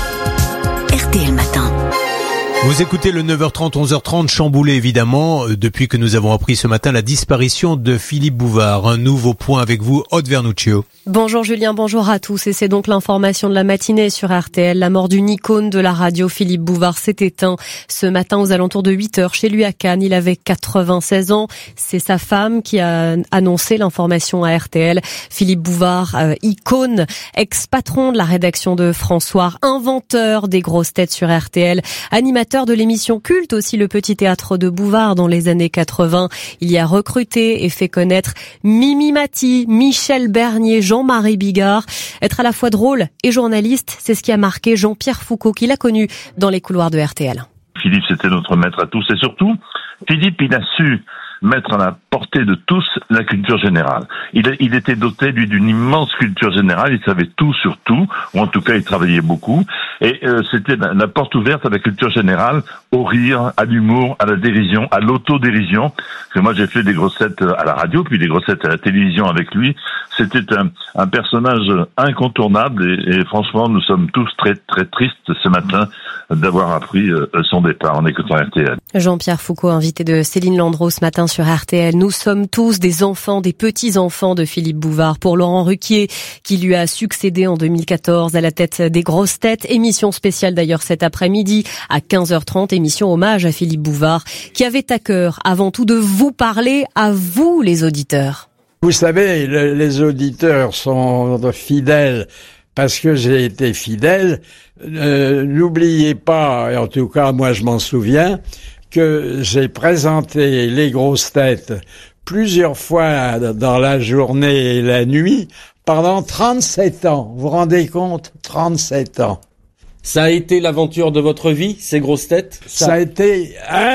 Speaker 15: RTL Matin.
Speaker 4: Vous écoutez le 9h30, 11h30, chamboulé évidemment, depuis que nous avons appris ce matin la disparition de Philippe Bouvard. Un nouveau point avec vous, Aude Vernuccio.
Speaker 1: Bonjour Julien, bonjour à tous. Et c'est donc l'information de la matinée sur RTL. La mort d'une icône de la radio, Philippe Bouvard, s'est éteint ce matin aux alentours de 8h chez lui à Cannes. Il avait 96 ans. C'est sa femme qui a annoncé l'information à RTL. Philippe Bouvard, icône, ex-patron de la rédaction de François, inventeur des grosses têtes sur RTL, animateur de l'émission culte aussi Le Petit Théâtre de Bouvard dans les années 80. Il y a recruté et fait connaître Mimi Mati, Michel Bernier, Jean-Marie Bigard. Être à la fois drôle et journaliste, c'est ce qui a marqué Jean-Pierre Foucault, qu'il a connu dans les couloirs de RTL.
Speaker 9: Philippe, c'était notre maître à tous, et surtout, Philippe, il a su mettre à la portée de tous la culture générale. Il était doté, lui, d'une immense culture générale, il savait tout sur tout, ou en tout cas il travaillait beaucoup, et c'était la porte ouverte à la culture générale, au rire, à l'humour, à la dérision, à l'autodérision. Parce que moi j'ai fait des grossettes à la radio, puis des grossettes à la télévision avec lui. C'était un personnage incontournable, et franchement nous sommes tous très très tristes ce matin d'avoir appris son départ en écoutant RTL.
Speaker 1: Jean-Pierre Foucault, invité de Céline Landreau ce matin sur RTL. Nous sommes tous des enfants, des petits-enfants de Philippe Bouvard. Pour Laurent Ruquier, qui lui a succédé en 2014 à la tête des grosses têtes. Émission spéciale d'ailleurs cet après-midi à 15h30, émission hommage à Philippe Bouvard, qui avait à cœur avant tout de vous parler à vous les auditeurs.
Speaker 25: Vous savez, les auditeurs sont fidèles parce que j'ai été fidèle. N'oubliez pas, et en tout cas moi je m'en souviens, que j'ai présenté les grosses têtes plusieurs fois dans la journée et la nuit pendant 37 ans. Vous vous rendez compte? 37 ans.
Speaker 26: Ça a été l'aventure de votre vie, ces grosses têtes?
Speaker 25: Ça a été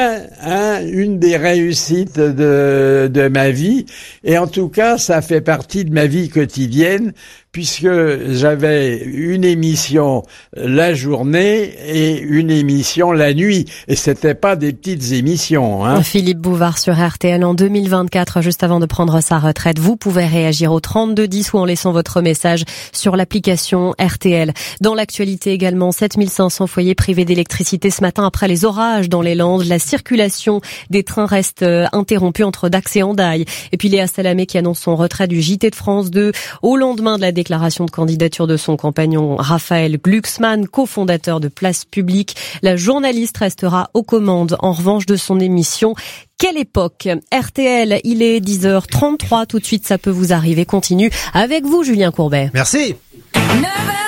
Speaker 25: une des réussites de ma vie. Et en tout cas, ça fait partie de ma vie quotidienne puisque j'avais une émission la journée et une émission la nuit. Et c'était pas des petites émissions, hein.
Speaker 1: Philippe Bouvard sur RTL en 2024, juste avant de prendre sa retraite. Vous pouvez réagir au 3210 ou en laissant votre message sur l'application RTL. Dans l'actualité également, 7500 foyers privés d'électricité ce matin après les orages dans les Landes. La circulation des trains reste interrompue entre Dax et Hendaye. Et puis Léa Salamé qui annonce son retrait du JT de France 2 au lendemain de la déclaration de candidature de son compagnon Raphaël Glucksmann, cofondateur de Place Publique. La journaliste restera aux commandes en revanche de son émission Quelle époque? RTL, il est 10h33. Tout de suite, ça peut vous arriver. Continue avec vous, Julien Courbet.
Speaker 4: Merci.
Speaker 11: 9h30,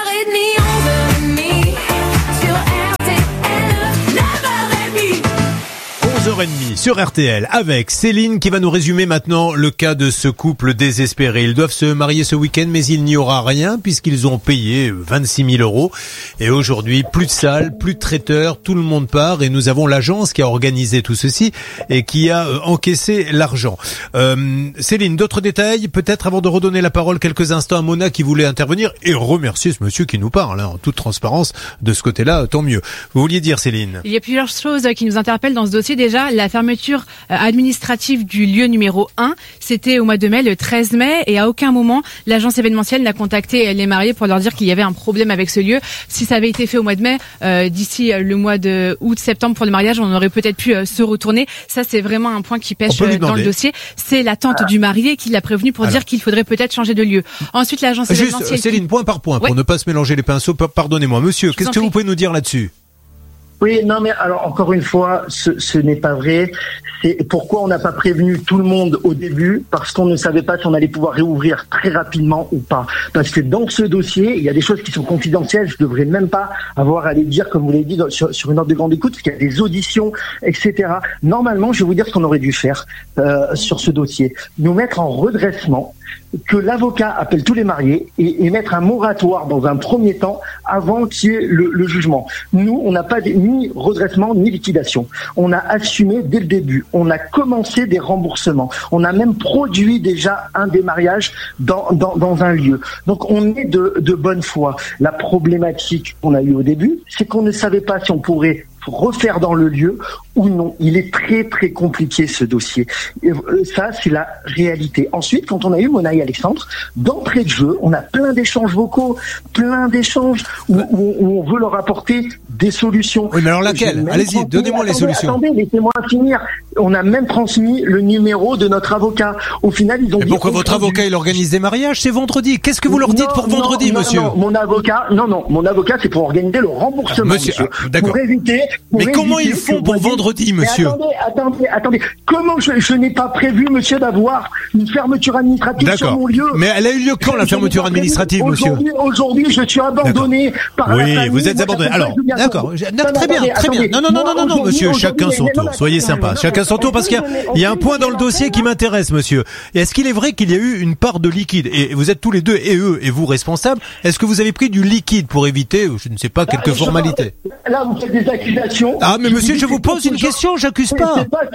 Speaker 11: 11h30 sur RTL. 9h30.
Speaker 4: 11h30 sur RTL avec Céline qui va nous résumer maintenant le cas de ce couple désespéré. Ils doivent se marier ce week-end mais il n'y aura rien puisqu'ils ont payé 26 000 €. Et aujourd'hui, plus de salle, plus de traiteur, tout le monde part et nous avons l'agence qui a organisé tout ceci et qui a encaissé l'argent. Céline, d'autres détails peut-être avant de redonner la parole quelques instants à Mona qui voulait intervenir et remercier ce monsieur qui nous parle en toute transparence de ce côté-là, tant mieux. Vous vouliez dire Céline?
Speaker 7: Il y a plusieurs choses qui nous interpellent dans ce dossier. Déjà, la fermeture administrative du lieu numéro 1, c'était au mois de mai, le 13 mai, et à aucun moment, l'agence événementielle n'a contacté les mariés pour leur dire qu'il y avait un problème avec ce lieu. Si ça avait été fait au mois de mai, d'ici le mois de août-septembre pour le mariage, on aurait peut-être pu se retourner. Ça, c'est vraiment un point qui pêche dans le dossier. C'est la tante du marié qui l'a prévenu pour dire qu'il faudrait peut-être changer de lieu. Ensuite, l'agence événementielle...
Speaker 4: Juste, Céline, point par point, pour ne pas se mélanger les pinceaux, pardonnez-moi. Monsieur, qu'est-ce que vous pouvez nous dire là-dessus?
Speaker 20: Oui, non, mais alors encore une fois, ce n'est pas vrai. C'est pourquoi on n'a pas prévenu tout le monde au début, parce qu'on ne savait pas si on allait pouvoir réouvrir très rapidement ou pas. Parce que dans ce dossier, il y a des choses qui sont confidentielles. Je devrais même pas avoir à les dire, comme vous l'avez dit, sur une ordre de grande écoute, parce qu'il y a des auditions, etc. Normalement, je vais vous dire ce qu'on aurait dû faire sur ce dossier. Nous mettre en redressement, que l'avocat appelle tous les mariés et mettre un moratoire dans un premier temps avant qu'il y ait le jugement. Nous, on n'a pas ni redressement ni liquidation. On a assumé dès le début. On a commencé des remboursements. On a même produit déjà un démariage dans un lieu. Donc on est de bonne foi. La problématique qu'on a eue au début, c'est qu'on ne savait pas si on pourrait refaire dans le lieu ou non. Il est très très compliqué ce dossier. Et ça, c'est la réalité. Ensuite, quand on a eu Mona et Alexandre, d'entrée de jeu, on a plein d'échanges vocaux, plein d'échanges où on veut leur apporter des solutions.
Speaker 4: Oui, mais alors laquelle? Allez-y, donnez-moi les solutions.
Speaker 20: Attendez, laissez-moi finir. On a même transmis le numéro de notre avocat. Au final, ils ont dit...
Speaker 4: Pourquoi votre avocat, il organise des mariages? C'est vendredi. Qu'est-ce que vous leur dites pour vendredi, monsieur?
Speaker 20: Non, mon avocat, c'est pour organiser le remboursement, monsieur.
Speaker 4: D'accord.
Speaker 20: Pour éviter...
Speaker 4: Mais comment ils font pour vendredi, monsieur?
Speaker 20: Attendez. Comment je n'ai pas prévu, monsieur, d'avoir une fermeture administrative sur mon lieu?
Speaker 4: Mais elle a eu lieu quand, la fermeture administrative, monsieur?
Speaker 20: Aujourd'hui, je suis abandonné par la famille.
Speaker 4: Oui, vous êtes abandonné. Alors, d'accord. Très bien. Non, monsieur, chacun son tour. Soyez sympa. Chacun son tour, parce qu'il y a un point dans le dossier qui m'intéresse, monsieur. Est-ce qu'il est vrai qu'il y a eu une part de liquide? Et vous êtes tous les deux, et eux, et vous, responsables. Est-ce que vous avez pris du liquide pour éviter, je ne sais pas, quelques formalités?
Speaker 20: Là, vous faites des accusations.
Speaker 4: Ah, mais monsieur, je vous pose une question, j'accuse pas.
Speaker 20: C'est pas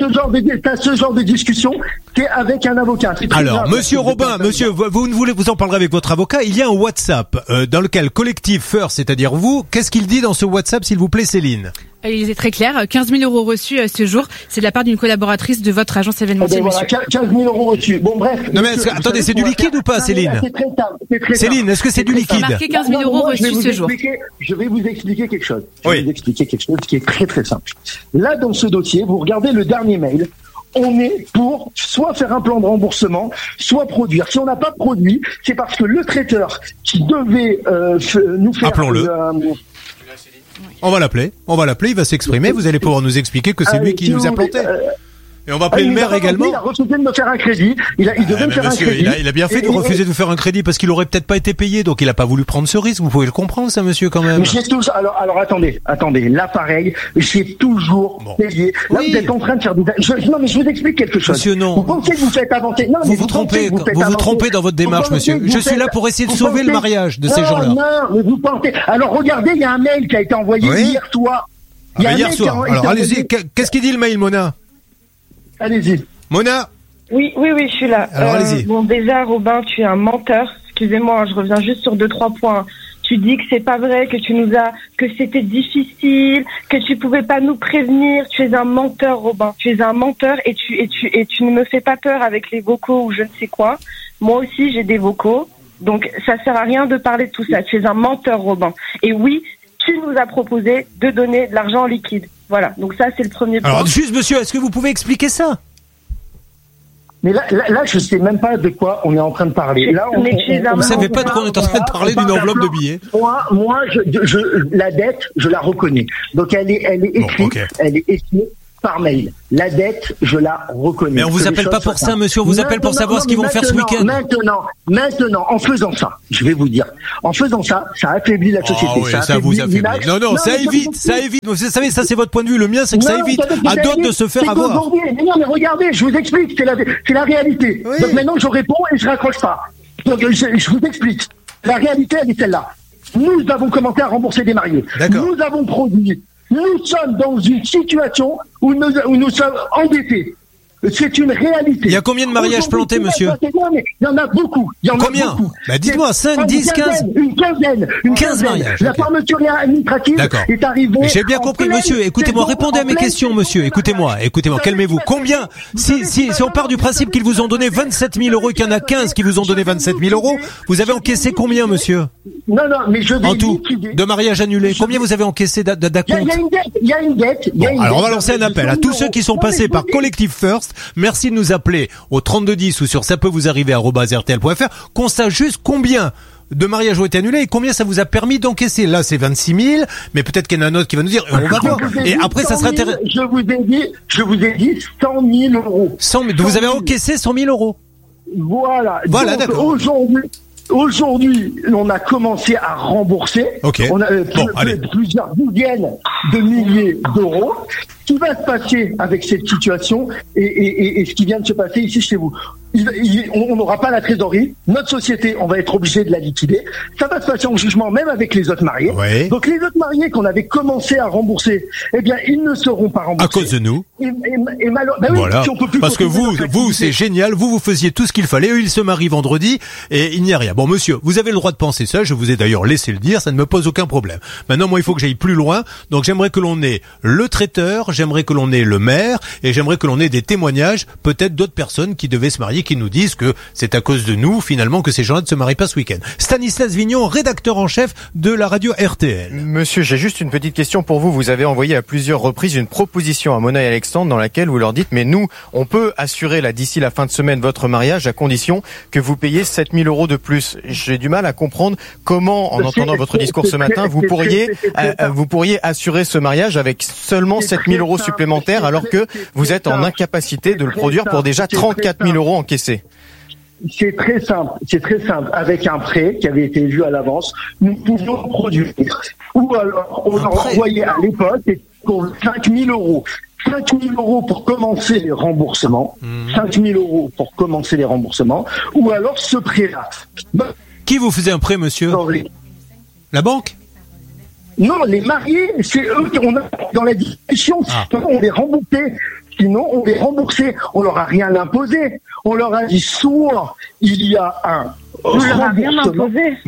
Speaker 20: ce genre de discussion, c'est avec un avocat.
Speaker 4: Alors, monsieur Robin, monsieur, vous en parlerez avec votre avocat. Il y a un WhatsApp, dans lequel Collective First, c'est-à-dire vous, qu'est-ce qu'il dit dans ce WhatsApp, s'il vous plaît, Céline?
Speaker 7: Il est très clair, 15 000 € reçus ce jour, c'est de la part d'une collaboratrice de votre agence événementielle,
Speaker 20: voilà, 15 000 € reçus. Bon, bref.
Speaker 4: Non, mais attendez, c'est du liquide ou pas, Céline?
Speaker 20: C'est très simple.
Speaker 4: Céline, est-ce que c'est du liquide?
Speaker 7: Il marqué 15 000 € reçus ce jour.
Speaker 20: Je vais vous expliquer quelque chose. Je vais vous expliquer quelque chose qui est très très simple. Là, dans ce dossier, vous regardez le dernier mail. On est pour soit faire un plan de remboursement, soit produire. Si on n'a pas produit, c'est parce que le traiteur qui devait nous faire...
Speaker 4: Appelons-le. On va l'appeler, il va s'exprimer, vous allez pouvoir nous expliquer que c'est lui qui nous a planté. Et on va appeler le maire également.
Speaker 20: Il a refusé de me faire un crédit. Il devait me faire un crédit.
Speaker 4: Il a bien fait de refuser de vous faire un crédit parce qu'il aurait peut-être pas été payé, donc il a pas voulu prendre ce risque. Vous pouvez le comprendre, ça, monsieur, quand même.
Speaker 20: Alors attendez. Là, pareil, j'ai toujours payé. Là, vous êtes en train de faire des... Non, mais je vous explique quelque chose.
Speaker 4: Monsieur, non.
Speaker 20: Vous pensez que vous faites avancer. Non,
Speaker 4: vous vous trompez dans votre démarche, monsieur. Je suis là pour essayer de sauver le mariage de ces gens-là.
Speaker 20: Non, mais vous pensez... Alors, regardez, il y a un mail qui a été envoyé hier soir.
Speaker 4: Hier soir. Alors, allez-y. Qu'est-ce qu'il dit, le mail, Mona?
Speaker 20: Allez-y.
Speaker 4: Mona?
Speaker 2: Oui, je suis là.
Speaker 4: Alors, allez-y.
Speaker 2: Bon, déjà, Robin, tu es un menteur. Ce
Speaker 17: excusez-moi, je reviens juste sur 2-3 points. Tu dis que c'est pas vrai, que c'était difficile, que tu pouvais pas nous prévenir. Tu es un menteur, Robin. Tu es un menteur et tu ne me fais pas peur avec les vocaux ou je ne sais quoi. Moi aussi, j'ai des vocaux. Donc, ça sert à rien de parler de tout ça. Tu es un menteur, Robin. Et oui, tu nous as proposé de donner de l'argent en liquide. Voilà. Donc ça, c'est le premier point.
Speaker 4: Alors, juste, monsieur, est-ce que vous pouvez expliquer ça?
Speaker 20: Mais là, je sais même pas de quoi on est en train de parler. Là,
Speaker 4: vous savez pas de quoi on est en train de parler d'une enveloppe de billets.
Speaker 20: Moi, la dette, je la reconnais. Donc elle est écrite, elle est écrite par mail. La dette, je la reconnais.
Speaker 4: Mais on vous appelle pas pour ça, monsieur. On vous appelle pour savoir ce qu'ils vont faire ce week-end.
Speaker 20: Maintenant, en faisant ça, je vais vous dire, en faisant ça, ça affaiblit la société.
Speaker 4: Oui, ça vous affaiblit. Non, ça évite. Vous savez, ça c'est votre point de vue. Le mien, c'est que ça évite à d'autres de se faire avoir.
Speaker 20: Non, mais regardez, je vous explique, c'est la réalité. Oui. Donc maintenant, je réponds et je raccroche pas. Donc je vous explique. La réalité, elle est celle-là. Nous avons commencé à rembourser des mariés. Nous avons produit. Nous sommes dans une situation où nous sommes endettés. C'est une réalité.
Speaker 4: Il y a combien de mariages plantés, monsieur?
Speaker 20: Il y en a beaucoup.
Speaker 4: Combien? Bah, dites-moi, 5, 10, 15?
Speaker 20: Une quinzaine.
Speaker 4: 15 mariages.
Speaker 20: La fermeture administrative est arrivée.
Speaker 4: J'ai bien compris, monsieur. Écoutez-moi, répondez à mes questions, monsieur. Écoutez-moi, calmez-vous. Combien? Si on part du principe qu'ils vous ont donné 27 000 euros et qu'il y en a 15 qui vous ont donné 27 000 euros, vous avez encaissé combien, monsieur?
Speaker 20: Non, mais je
Speaker 4: en tout, de mariages annulés. Combien vous avez encaissé d'acompte?
Speaker 20: Il y a une dette.
Speaker 4: Alors on va lancer un appel à tous ceux qui sont passés par Collectif First. Merci de nous appeler au 3210 ou sur ça peut vous arriver @rtl.fr. Qu'on sache juste combien de mariages ont été annulés et combien ça vous a permis d'encaisser. Là, c'est 26 000, mais peut-être qu'il y en a un autre qui va nous dire, on va voir. Et après, ça sera intéressant.
Speaker 20: Je vous ai dit 100 000 euros.
Speaker 4: Vous avez encaissé 100 000 euros.
Speaker 20: Voilà.
Speaker 4: Voilà,
Speaker 20: donc,
Speaker 4: d'accord.
Speaker 20: Aujourd'hui, on a commencé à rembourser.
Speaker 4: Okay.
Speaker 20: On a plusieurs dizaines de milliers d'euros. Ce qui va se passer avec cette situation et ce qui vient de se passer ici chez vous, on n'aura pas la trésorerie. Notre société, on va être obligé de la liquider. Ça va se passer en jugement même avec les autres mariés.
Speaker 4: Ouais.
Speaker 20: Donc les autres mariés qu'on avait commencé à rembourser, eh bien, ils ne seront pas remboursés.
Speaker 4: À cause de nous.
Speaker 20: Et malheureusement,
Speaker 4: voilà.
Speaker 20: Si on peut plus
Speaker 4: parce que vous, c'est génial. Vous faisiez tout ce qu'il fallait. Eux, ils se marient vendredi et il n'y a rien. Bon, monsieur, vous avez le droit de penser ça. Je vous ai d'ailleurs laissé le dire. Ça ne me pose aucun problème. Maintenant, moi, il faut que j'aille plus loin. Donc, j'aimerais que l'on ait le traiteur, j'aimerais que l'on ait le maire et j'aimerais que l'on ait des témoignages, peut-être d'autres personnes qui devaient se marier, qui nous disent que c'est à cause de nous, finalement, que ces gens-là ne se marient pas ce week-end. Stanislas Vignon, rédacteur en chef de la radio RTL.
Speaker 5: Monsieur, j'ai juste une petite question pour vous. Vous avez envoyé à plusieurs reprises une proposition à Mona et Alexandre dans laquelle vous leur dites, mais nous, on peut assurer là d'ici la fin de semaine votre mariage à condition que vous payiez 7 000 euros de plus. J'ai du mal à comprendre comment, en entendant votre discours ce matin, vous pourriez assurer ce mariage avec seulement 7 000 euros supplémentaires alors que vous êtes en incapacité de le produire pour déjà 34 000 euros encaissés.
Speaker 20: C'est très simple. Avec un prêt qui avait été vu à l'avance, nous pouvions produire. Ou alors, on leur envoyait à l'époque pour 5 000 euros. 5 000 euros pour commencer les remboursements. 5 000 euros pour commencer les remboursements. Ou alors ce prêt-là.
Speaker 4: Qui vous faisait un prêt, monsieur? La banque?
Speaker 20: Non, les mariés, c'est eux qu'on a dans la discussion. On les remboursait. Sinon, on les remboursait. On leur a rien imposé. On leur a dit soit il y a un remboursement.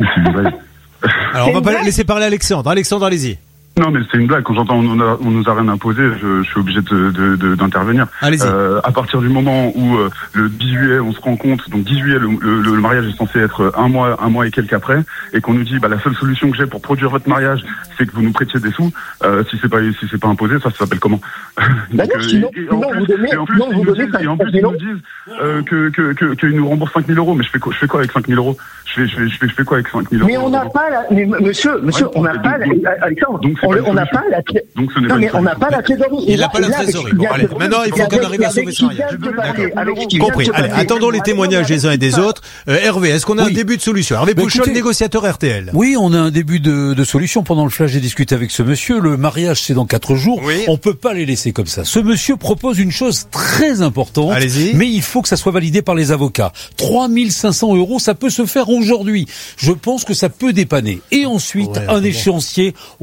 Speaker 4: Alors, on va pas laisser parler Alexandre. Alexandre, allez-y.
Speaker 18: Non, mais c'est une blague. Quand j'entends on nous a rien imposé, je suis obligé d'intervenir.
Speaker 4: Allez-y.
Speaker 18: À partir du moment où le 10 juillet, on se rend compte, donc 10 juillet, le mariage est censé être un mois et quelques après, et qu'on nous dit, la seule solution que j'ai pour produire votre mariage, c'est que vous nous prêtiez des sous. Si c'est pas imposé, ça s'appelle comment?
Speaker 20: D'accord, sinon vous donnez. Et en plus, ils nous disent qu'ils nous remboursent 5 000 euros. Mais je fais quoi avec 5 000 euros? Je fais quoi avec 5 000 euros? Mais on n'a pas monsieur, on n'a pas Alexandre. On n'a pas la trésorerie.
Speaker 4: Il n'a pas la trésorerie. Bon, allez, maintenant, il faut qu'on arrive à sauver ce mariage. Compris. Allez, attendons les témoignages des uns et des autres. Hervé, est-ce qu'on a un début de solution? Hervé Pouchol, négociateur RTL.
Speaker 6: Oui, on a un début de solution. Pendant le flash, j'ai discuté avec ce monsieur. Le mariage, c'est dans 4 jours. Oui. On peut pas les laisser comme ça. Ce monsieur propose une chose très importante.
Speaker 4: Allez-y.
Speaker 6: Mais il faut que ça soit validé par les avocats. 3 500 euros, ça peut se faire aujourd'hui. Je pense que ça peut dépanner. Et ensuite, un échéancier aux alentours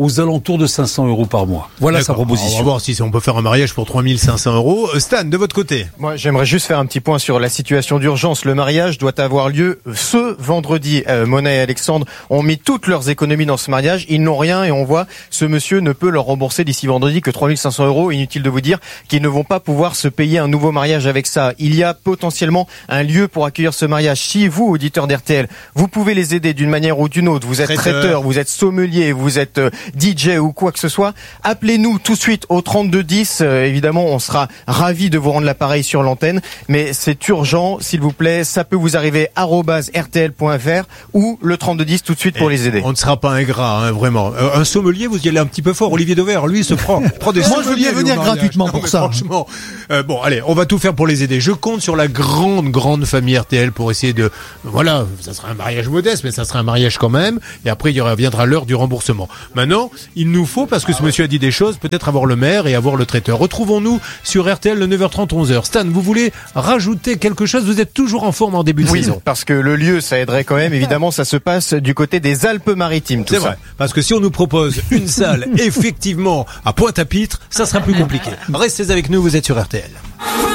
Speaker 6: autour de 500 € par mois. Voilà sa proposition.
Speaker 4: On va voir si on peut faire un mariage pour 3500 €. Stan, de votre côté.
Speaker 5: Moi, j'aimerais juste faire un petit point sur la situation d'urgence. Le mariage doit avoir lieu ce vendredi. Mona et Alexandre ont mis toutes leurs économies dans ce mariage. Ils n'ont rien et on voit ce monsieur ne peut leur rembourser d'ici vendredi que 3500 €. Inutile de vous dire qu'ils ne vont pas pouvoir se payer un nouveau mariage avec ça. Il y a potentiellement un lieu pour accueillir ce mariage. Si vous, auditeurs d'RTL, vous pouvez les aider d'une manière ou d'une autre, vous êtes traiteur, vous êtes sommelier, vous êtes DJ ou quoi que ce soit, appelez-nous tout de suite au 3210. Évidemment, on sera ravis de vous rendre l'appareil sur l'antenne, mais c'est urgent, s'il vous plaît. Ça peut vous arriver @rtl.fr ou le 3210 tout de suite pour les aider.
Speaker 4: On ne sera pas ingrat, hein, vraiment. Un sommelier, vous y allez un petit peu fort. Olivier Dauvert, lui, se prend des
Speaker 8: Moi, je veux bien venir gratuitement pour ça.
Speaker 4: Franchement. Bon, allez, on va tout faire pour les aider. Je compte sur la grande famille RTL pour essayer de, voilà, ça sera un mariage modeste, mais ça sera un mariage quand même. Et après, viendra l'heure du remboursement. Maintenant, il nous faut, parce que ce monsieur a dit des choses, peut-être avoir le maire et avoir le traiteur. Retrouvons-nous sur RTL le 9h30, 11h. Stan, vous voulez rajouter quelque chose? Vous êtes toujours en forme en début de saison.
Speaker 5: Oui, parce que le lieu, ça aiderait quand même. Évidemment, ça se passe du côté des Alpes-Maritimes.
Speaker 4: C'est vrai. Parce que si on nous propose une salle, effectivement, à Pointe-à-Pitre, ça sera plus compliqué. Restez avec nous, vous êtes sur RTL.